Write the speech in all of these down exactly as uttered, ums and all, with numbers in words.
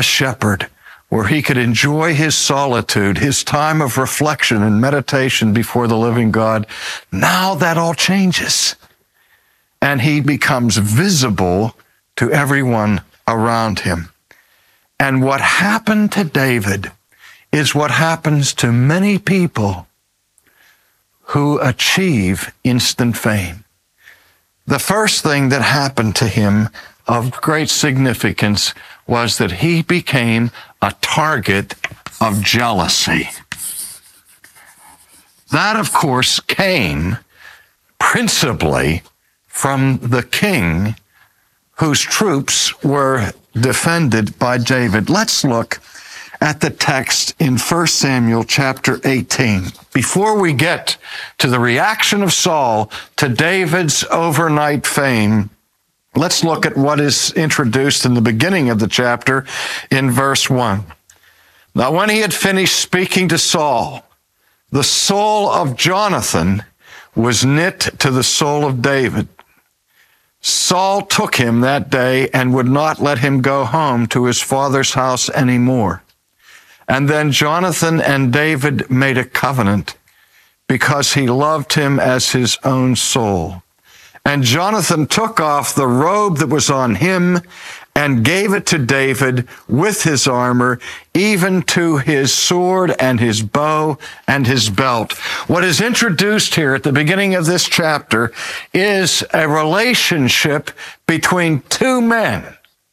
a shepherd, where he could enjoy his solitude, his time of reflection and meditation before the living God. Now that all changes, and he becomes visible to everyone around him. And what happened to David is what happens to many people who achieve instant fame. The first thing that happened to him of great significance was that he became a target of jealousy. That, of course, came principally from the king whose troops were defended by David. Let's look at the text in First Samuel chapter eighteen. Before we get to the reaction of Saul to David's overnight fame, let's look at what is introduced in the beginning of the chapter in verse one. Now, when he had finished speaking to Saul, the soul of Jonathan was knit to the soul of David. Saul took him that day and would not let him go home to his father's house anymore. And then Jonathan and David made a covenant because he loved him as his own soul. And Jonathan took off the robe that was on him and gave it to David with his armor, even to his sword and his bow and his belt. What is introduced here at the beginning of this chapter is a relationship between two men,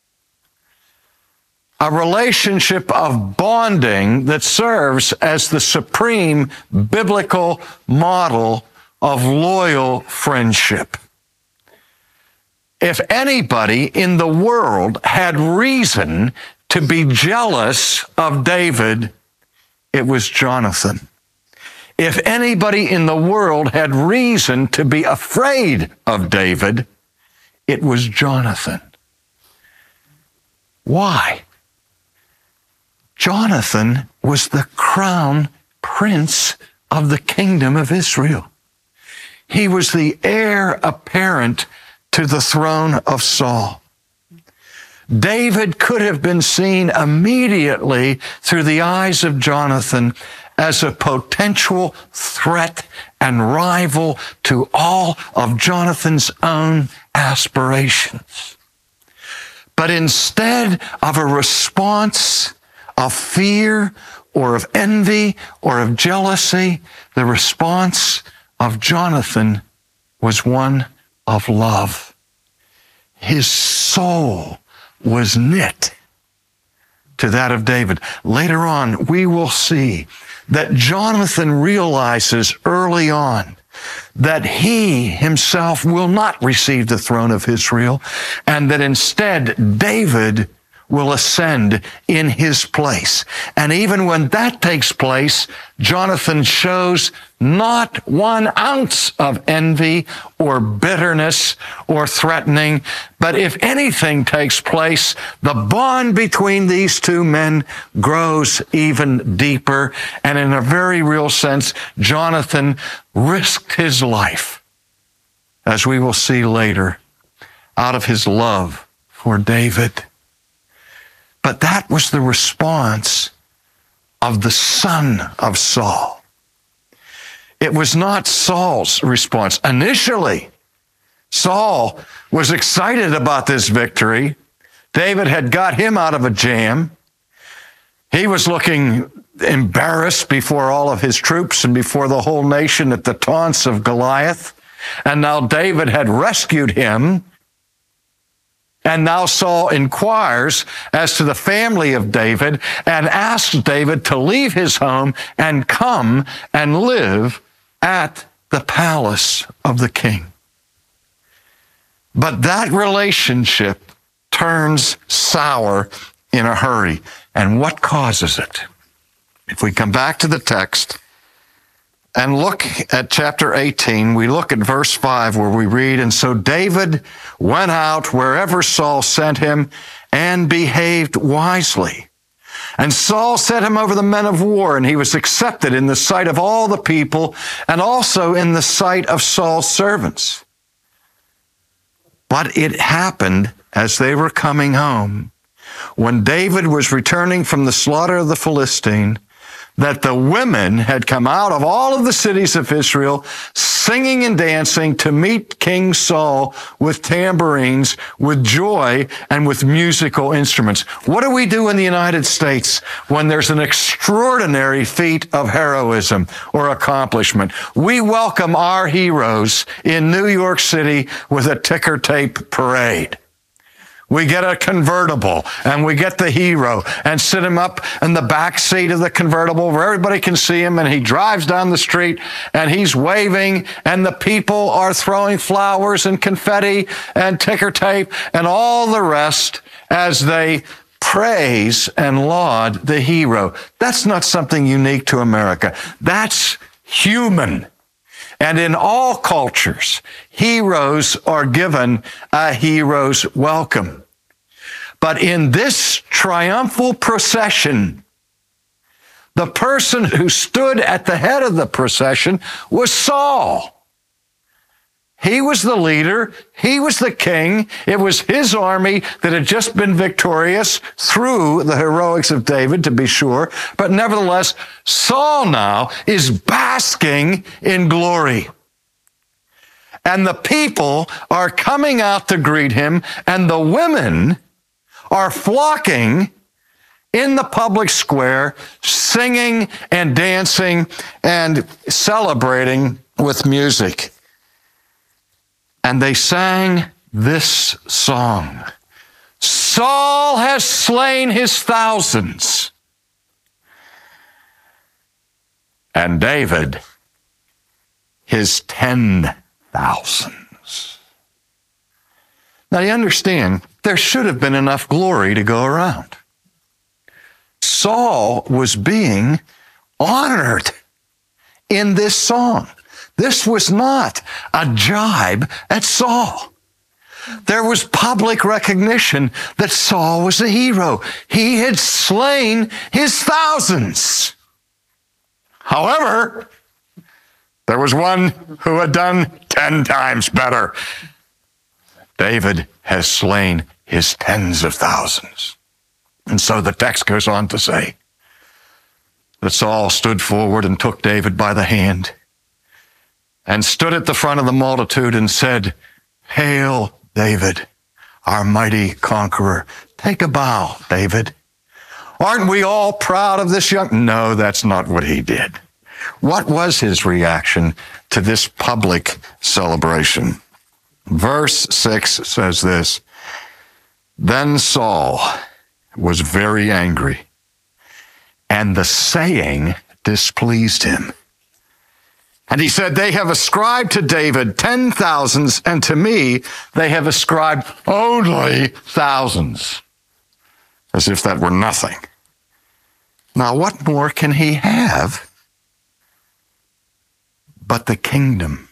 a relationship of bonding that serves as the supreme biblical model of loyal friendship. If anybody in the world had reason to be jealous of David, it was Jonathan. If anybody in the world had reason to be afraid of David, it was Jonathan. Why? Jonathan was the crown prince of the kingdom of Israel. He was the heir apparent to the throne of Saul. David could have been seen immediately through the eyes of Jonathan as a potential threat and rival to all of Jonathan's own aspirations. But instead of a response of fear or of envy or of jealousy, the response of Jonathan was one of love. His soul was knit to that of David. Later on, we will see that Jonathan realizes early on that he himself will not receive the throne of Israel, and that instead David will ascend in his place. And even when that takes place, Jonathan shows not one ounce of envy or bitterness or threatening, but if anything takes place, the bond between these two men grows even deeper. And in a very real sense, Jonathan risked his life, as we will see later, out of his love for David. But that was the response of the son of Saul. It was not Saul's response. Initially, Saul was excited about this victory. David had got him out of a jam. He was looking embarrassed before all of his troops and before the whole nation at the taunts of Goliath. And now David had rescued him. And now Saul inquires as to the family of David and asks David to leave his home and come and live at the palace of the king. But that relationship turns sour in a hurry. And what causes it? If we come back to the text and look at chapter eighteen, we look at verse five where we read, "And so David went out wherever Saul sent him and behaved wisely. And Saul set him over the men of war, and he was accepted in the sight of all the people and also in the sight of Saul's servants. But it happened as they were coming home when David was returning from the slaughter of the Philistine, that the women had come out of all of the cities of Israel singing and dancing to meet King Saul with tambourines, with joy, and with musical instruments. What do we do in the United States when there's an extraordinary feat of heroism or accomplishment? We welcome our heroes in New York City with a ticker tape parade. We get a convertible and we get the hero and sit him up in the back seat of the convertible where everybody can see him, and he drives down the street and he's waving, and the people are throwing flowers and confetti and ticker tape and all the rest as they praise and laud the hero. That's not something unique to America. That's human. And in all cultures, heroes are given a hero's welcome. But in this triumphal procession, the person who stood at the head of the procession was Saul. He was the leader. He was the king. It was his army that had just been victorious through the heroics of David, to be sure. But nevertheless, Saul now is basking in glory. And the people are coming out to greet him, and the women are flocking in the public square, singing and dancing and celebrating with music. And they sang this song: Saul has slain his thousands, and David his ten thousands. Now you understand, there should have been enough glory to go around. Saul was being honored in this song. This was not a jibe at Saul. There was public recognition that Saul was a hero. He had slain his thousands. However, there was one who had done ten times better. David has slain his tens of thousands. And so the text goes on to say that Saul stood forward and took David by the hand and stood at the front of the multitude and said, "Hail, David, our mighty conqueror." Take a bow, David. Aren't we all proud of this young? No, that's not what he did. What was his reaction to this public celebration? Verse six says this: Then Saul was very angry, and the saying displeased him. And he said, "They have ascribed to David ten thousands, and to me they have ascribed only thousands." As if that were nothing. Now, what more can he have but the kingdom?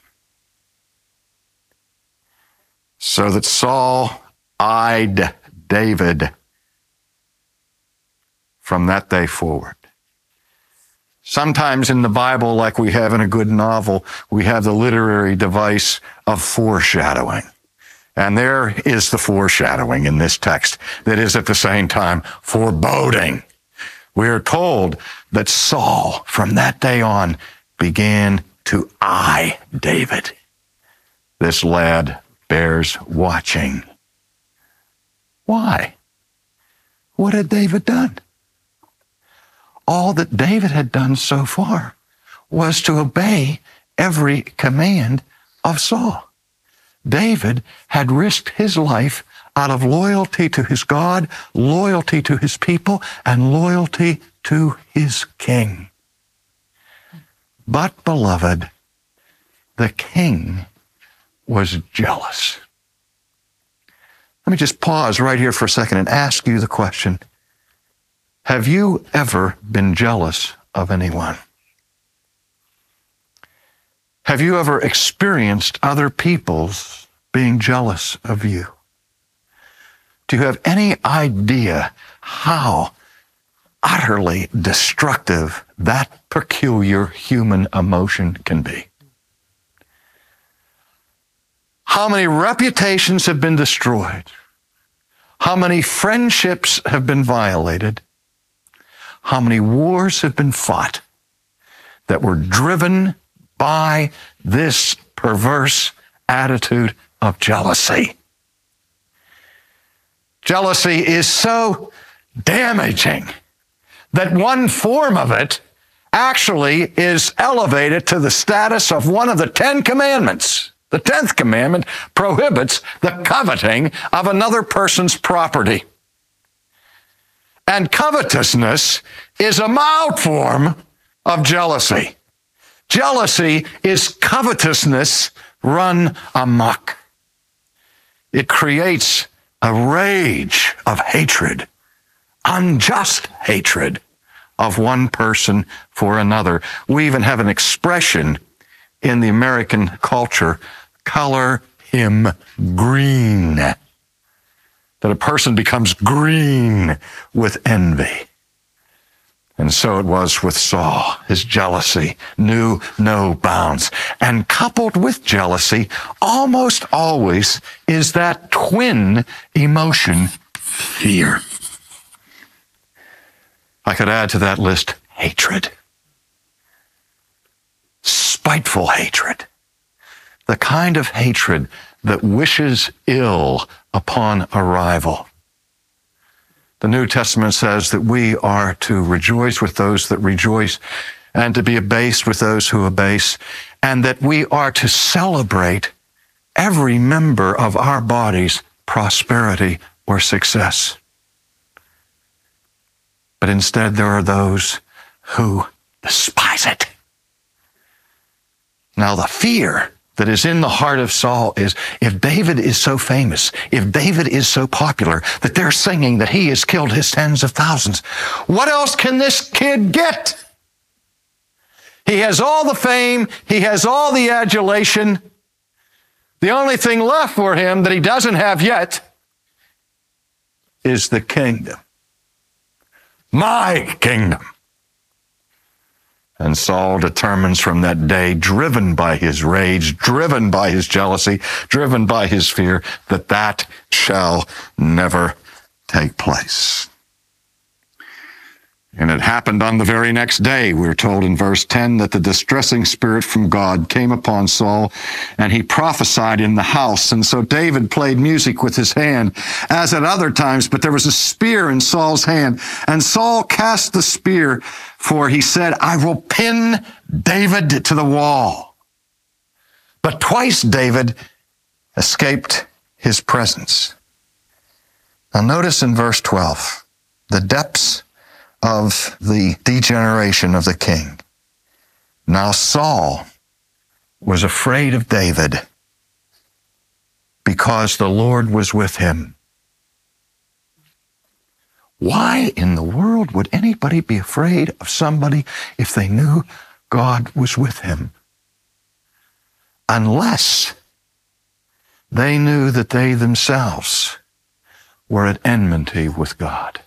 So that Saul eyed David from that day forward. Sometimes in the Bible, like we have in a good novel, we have the literary device of foreshadowing. And there is the foreshadowing in this text that is at the same time foreboding. We are told that Saul, from that day on, began to eye David. This lad bears watching. Why? What had David done? All that David had done so far was to obey every command of Saul. David had risked his life out of loyalty to his God, loyalty to his people, and loyalty to his king. But, beloved, the king was jealous. Let me just pause right here for a second and ask you the question: have you ever been jealous of anyone? Have you ever experienced other people's being jealous of you? Do you have any idea how utterly destructive that peculiar human emotion can be? How many reputations have been destroyed? how many friendships have been violated, how many wars have been fought that were driven by this perverse attitude of jealousy. Jealousy is so damaging that one form of it actually is elevated to the status of one of the Ten Commandments. The tenth commandment prohibits the coveting of another person's property. And covetousness is a mild form of jealousy. Jealousy is covetousness run amok. It creates a rage of hatred, unjust hatred of one person for another. We even have an expression in the American culture, color him green. That a person becomes green with envy. And so it was with Saul. His jealousy knew no bounds. And coupled with jealousy, almost always is that twin emotion, fear. I could add to that list hatred. Spiteful hatred. The kind of hatred that wishes ill upon a rival. The New Testament says that we are to rejoice with those that rejoice and to be abased with those who abase, and that we are to celebrate every member of our body's prosperity or success. But instead, there are those who despise it. Now, the fear that is in the heart of Saul is, if David is so famous, if David is so popular, that they're singing that he has killed his tens of thousands, what else can this kid get? He has all the fame, he has all the adulation. The only thing left for him that he doesn't have yet is the kingdom. My kingdom. And Saul determines from that day, driven by his rage, driven by his jealousy, driven by his fear, that that shall never take place. And it happened on the very next day, we're told in verse ten, that the distressing spirit from God came upon Saul, and he prophesied in the house. And so David played music with his hand, as at other times, but there was a spear in Saul's hand. And Saul cast the spear, for he said, I will pin David to the wall. But twice David escaped his presence. Now notice in verse twelve, the depths of the degeneration of the king. Now Saul was afraid of David because the Lord was with him. Why in the world would anybody be afraid of somebody if they knew God was with him? Unless they knew that they themselves were at enmity with God.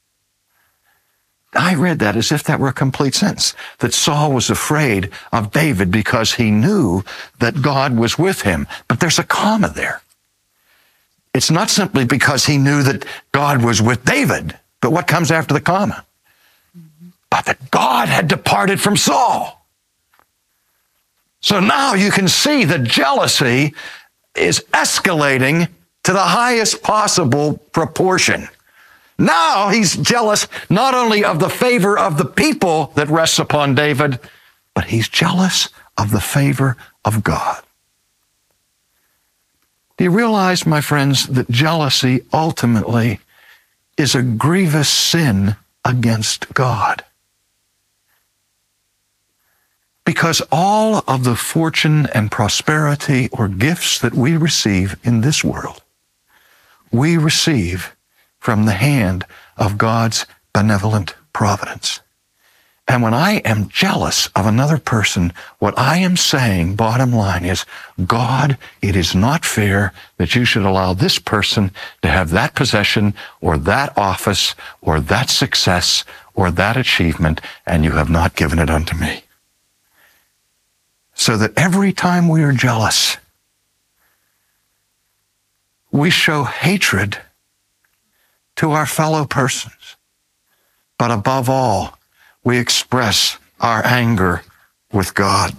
I read that as if that were a complete sentence, that Saul was afraid of David because he knew that God was with him. But there's a comma there. It's not simply because he knew that God was with David, but what comes after the comma? Mm-hmm. But that God had departed from Saul. So now you can see the jealousy is escalating to the highest possible proportion. Now he's jealous not only of the favor of the people that rests upon David, but he's jealous of the favor of God. Do you realize, my friends, that jealousy ultimately is a grievous sin against God? Because all of the fortune and prosperity or gifts that we receive in this world, we receive from the hand of God's benevolent providence. And when I am jealous of another person, what I am saying, bottom line, is, God, it is not fair that you should allow this person to have that possession or that office or that success or that achievement, and you have not given it unto me. So that every time we are jealous, we show hatred to our fellow persons. But above all, we express our anger with God.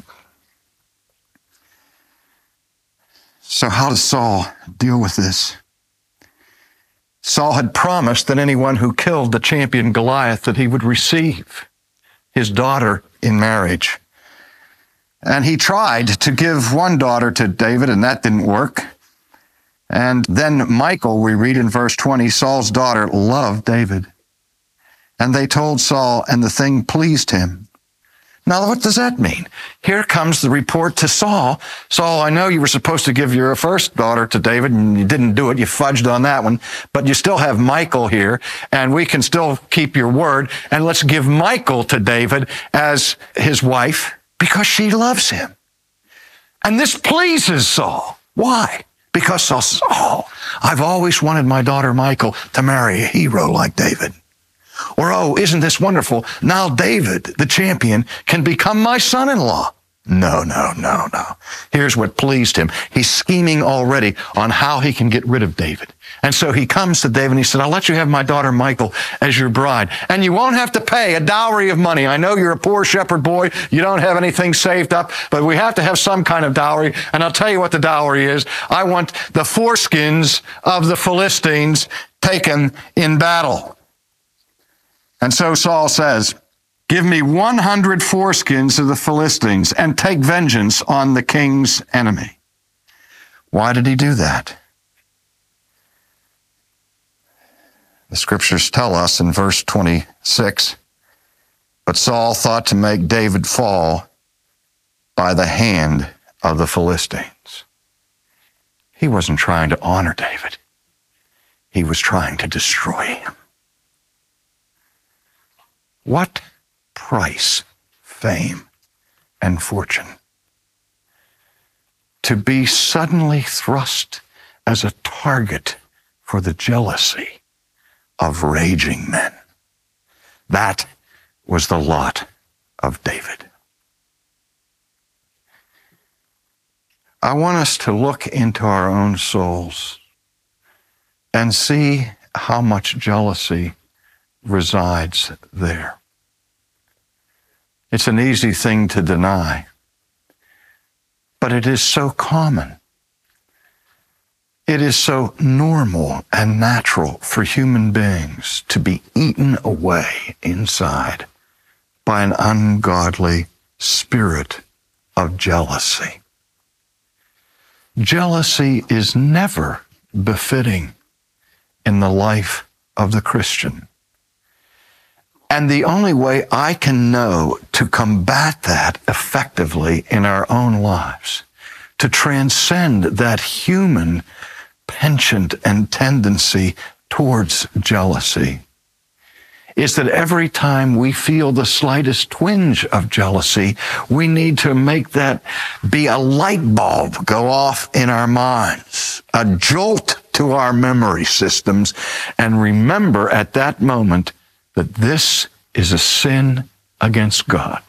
So how does Saul deal with this? Saul had promised that anyone who killed the champion Goliath, that he would receive his daughter in marriage. And he tried to give one daughter to David, and that didn't work. And then Michal, we read in verse twenty, Saul's daughter loved David. And they told Saul, and the thing pleased him. Now, what does that mean? Here comes the report to Saul. Saul, I know you were supposed to give your first daughter to David, and you didn't do it. You fudged on that one. But you still have Michal here, and we can still keep your word. And let's give Michal to David as his wife because she loves him. And this pleases Saul. Why? Because Saul says, oh, I've always wanted my daughter Michal to marry a hero like David. Or, oh, isn't this wonderful? Now David, the champion, can become my son-in-law. No, no, no, no. Here's what pleased him. He's scheming already on how he can get rid of David. And so he comes to David and he said, I'll let you have my daughter Michal as your bride. And you won't have to pay a dowry of money. I know you're a poor shepherd boy. You don't have anything saved up, but we have to have some kind of dowry. And I'll tell you what the dowry is. I want the foreskins of the Philistines taken in battle. And so Saul says, give me one hundred foreskins of the Philistines and take vengeance on the king's enemy. Why did he do that? The scriptures tell us in verse twenty-six, but Saul thought to make David fall by the hand of the Philistines. He wasn't trying to honor David. He was trying to destroy him. What price, fame, and fortune to be suddenly thrust as a target for the jealousy of raging men. That was the lot of David. I want us to look into our own souls and see how much jealousy resides there. It's an easy thing to deny, but it is so common. It is so normal and natural for human beings to be eaten away inside by an ungodly spirit of jealousy. Jealousy is never befitting in the life of the Christian. And the only way I can know to combat that effectively in our own lives, to transcend that human penchant and tendency towards jealousy, is that every time we feel the slightest twinge of jealousy, we need to make that be a light bulb go off in our minds, a jolt to our memory systems, and remember at that moment that this is a sin against God.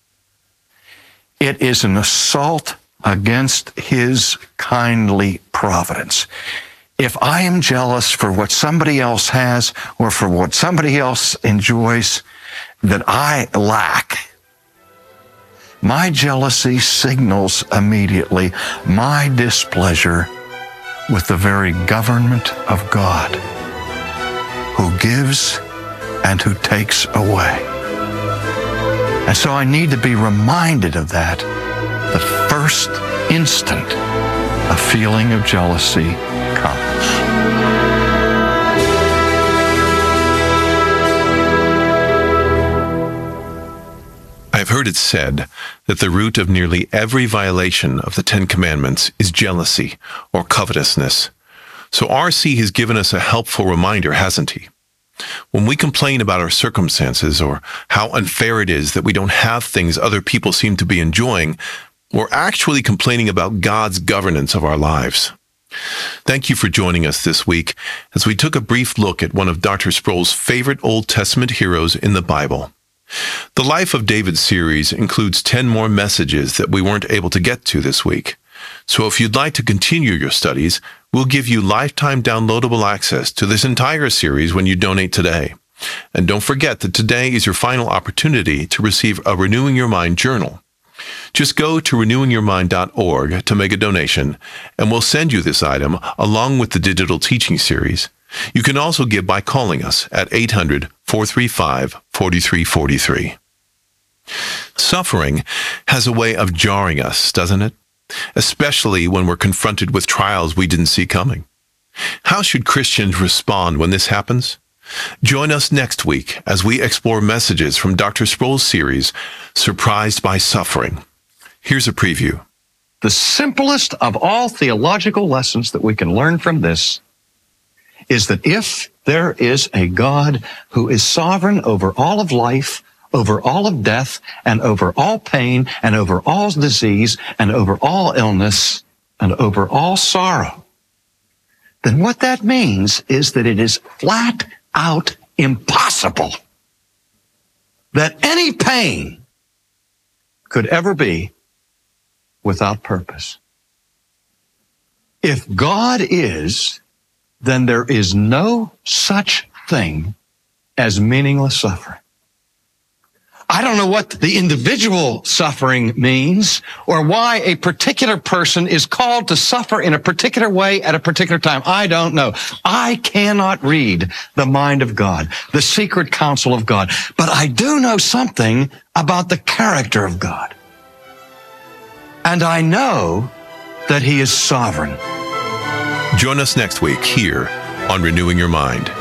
It is an assault against his kindly providence. If I am jealous for what somebody else has or for what somebody else enjoys that I lack, my jealousy signals immediately my displeasure with the very government of God, who gives and who takes away. And so I need to be reminded of that the first instant a feeling of jealousy comes. I've heard it said that the root of nearly every violation of the Ten Commandments is jealousy or covetousness. So R C has given us a helpful reminder, hasn't he? When we complain about our circumstances or how unfair it is that we don't have things other people seem to be enjoying, we're actually complaining about God's governance of our lives. Thank you for joining us this week as we took a brief look at one of Doctor Sproul's favorite Old Testament heroes in the Bible. The Life of David series includes ten more messages that we weren't able to get to this week. So if you'd like to continue your studies, We'll give you lifetime downloadable access to this entire series when you donate today. And don't forget that today is your final opportunity to receive a Renewing Your Mind journal. Just go to renewing your mind dot org to make a donation, and we'll send you this item along with the digital teaching series. You can also give by calling us at eight hundred, four three five, four three four three. Suffering has a way of jarring us, doesn't it? Especially when we're confronted with trials we didn't see coming. How should Christians respond when this happens? Join us next week as we explore messages from Doctor Sproul's series, Surprised by Suffering. Here's a preview. The simplest of all theological lessons that we can learn from this is that if there is a God who is sovereign over all of life, over all of death, and over all pain, and over all disease, and over all illness, and over all sorrow, then what that means is that it is flat out impossible that any pain could ever be without purpose. If God is, then there is no such thing as meaningless suffering. I don't know what the individual suffering means or why a particular person is called to suffer in a particular way at a particular time. I don't know. I cannot read the mind of God, the secret counsel of God, but I do know something about the character of God. And I know that He is sovereign. Join us next week here on Renewing Your Mind.